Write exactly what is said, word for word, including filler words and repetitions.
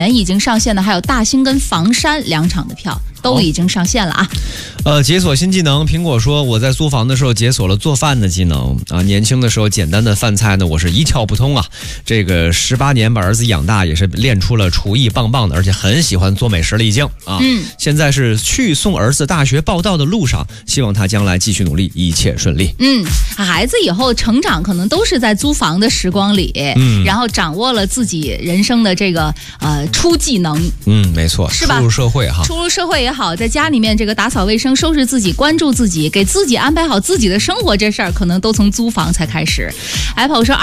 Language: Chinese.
已经上线的还有大兴跟房山两场的票都已经上线了啊。 呃，解锁新技能，苹果说我在租房的时候解锁了做饭的技能啊。年轻的时候简单的饭菜呢，我是一窍不通啊。这个十八年把儿子养大，也是练出了厨艺棒棒的，而且很喜欢做美食了已经啊。 嗯， 现在是去送儿子大学报到的路上，希望他将来继续努力，一切顺利。 嗯，孩子以后成长可能都是在租房的时光里，嗯，然后掌握了自己人生的这个呃初技能。 嗯，没错， 是吧？ 初入社会哈， 初入社会也好，在家里面这个打扫卫生、收拾自己、关注自己、给自己安排好自己的生活，这事儿可能都从租房才开始。Apple 说。